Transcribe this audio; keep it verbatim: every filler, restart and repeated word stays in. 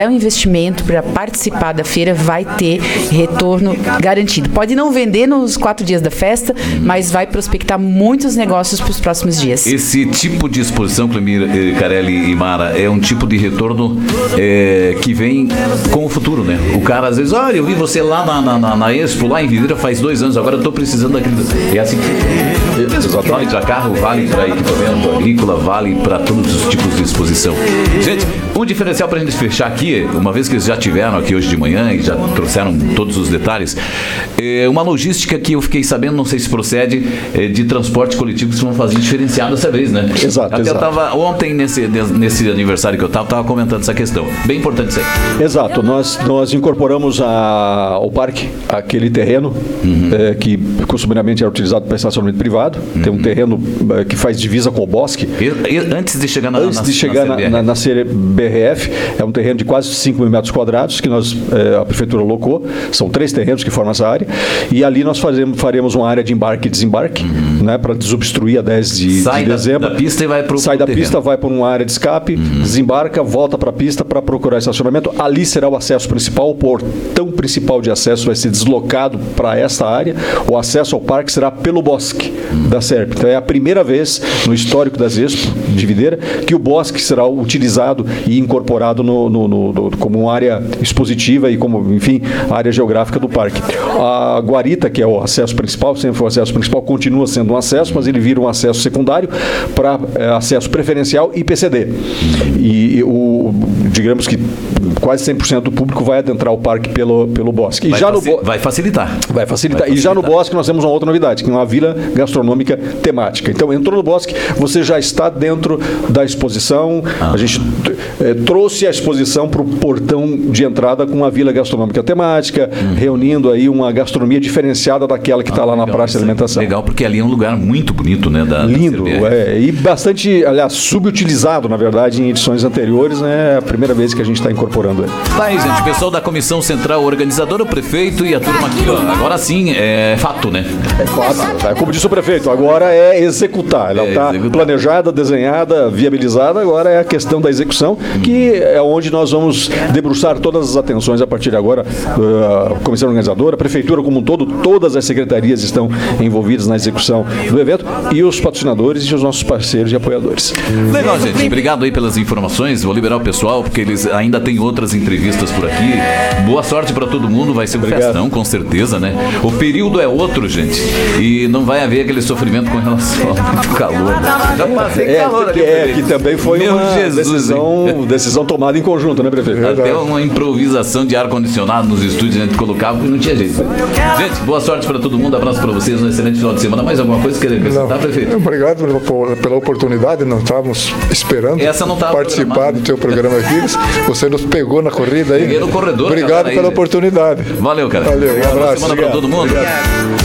é um investimento para participar da feira, vai ter retorno garantido. Pode não vender nos quatro dias da festa, mas vai prospectar muitos negócios para os próximos dias. Esse tipo de exposição, Clemir, Carelli e Mara, é um tipo de retorno é, que vem com o futuro, né? O cara às vezes, olha, eu vi você lá na, na, na, na Expo, lá em Videira faz dois anos, agora eu estou precisando daquilo. É assim que vale para carro, vale para equipamento agrícola, vale para todos os tipos de exposição. Gente, um diferencial para a gente fechar aqui, uma vez que eles já tiveram aqui hoje de manhã e já trouxeram todos os detalhes, é uma logística que eu fiquei sabendo, não sei se procede, é de transporte coletivo que vocês vão fazer diferenciado dessa vez, né? Exato, Até exato. eu tava, ontem, nesse, nesse aniversário que eu estava, estava comentando essa questão. Bem importante isso aí. Exato, nós, nós incorporamos a, ao parque aquele terreno uhum. é, que costumeiramente era utilizado para estacionamento privado, uhum. tem um terreno é, que faz divisa com o bosque. E, e, antes de chegar na Antes na, de chegar na, na, na C B R F, é um terreno de quase cinco mil metros quadrados que nós, é, a prefeitura locou, são três terrenos que formam essa área, e ali nós fazemos, faremos uma área de embarque e desembarque, uhum. né, para desobstruir a dez de, Sai de dezembro. Da, da pista e vai para o Sai da terreno. pista, vai para uma área de escape, uhum. desembarca, volta para a pista para procurar estacionamento. Ali será o acesso principal, o portão principal de acesso vai ser deslocado para essa área. O acesso ao parque será pelo bosque uhum. da Serp. Então é a primeira vez no histórico das Expo de Videira que o bosque será utilizado e incorporado no, no, no, no, como uma área expositiva e como, enfim, área geográfica do parque. A guarita, que é o acesso principal, sempre foi o acesso principal, continua sendo um acesso, mas ele vira um acesso secundário para é, acesso preferencial e P C D. E, e o, digamos que quase cem por cento do público vai adentrar o parque pelo, pelo bosque. E vai, já faci no bo... vai facilitar. Vai facilitar. Vai E já no facilitar. bosque nós temos uma outra novidade, que é uma vila gastronômica temática. Então, entrou no bosque, você já está dentro da exposição. Ah. A gente é, trouxe a exposição para o portão de entrada com uma vila gastronômica temática, hum. reunindo aí uma gastronomia diferenciada daquela que está ah, lá legal. na praça de alimentação. Legal, porque ali é um lugar muito bonito, né? Da, Lindo, da é, e bastante, aliás, subutilizado, na verdade, em edições anteriores, né? É a primeira vez que a gente está incorporando ele. Tá aí, gente, pessoal da Comissão Central Organizadora, o prefeito e a turma aqui, ó, agora sim, é fato, né? É fato, é, como disse o prefeito, agora é executar, ela está é, planejada, desenhada, viabilizada, agora é a questão da execução, hum. que é onde nós vamos debruçar todas as atenções a partir de agora, a Comissão Organizadora, a Prefeitura como um todo, todas as secretarias estão envolvidas na execução do evento, e os patrocinadores e os nossos parceiros e apoiadores. Legal, gente, obrigado aí pelas informações, vou liberar o pessoal, porque eles ainda têm outras entrevistas por aqui. Boa sorte para todo mundo, vai ser um Obrigado. festão, com certeza, né? O período é outro, gente, e não vai haver aquele sofrimento com relação ao calor, né? Já passei é, calor ali, é, que também foi Meu uma Jesus, decisão, decisão tomada em conjunto, né, prefeito? Até uma improvisação de ar-condicionado nos estúdios a gente colocava porque não tinha jeito. Gente, boa sorte para todo mundo, abraço para vocês, um excelente final de semana. Mais alguma coisa que querer acrescentar, prefeito? Obrigado pela, pela oportunidade, não estávamos esperando Essa não tava participar do teu programa aqui. Você nos pegou na corrida aí. Peguei no corredor. Obrigado cara, pela aí, oportunidade. Valeu, cara. Valeu, um abraço. Boa semana para todo mundo. Obrigado.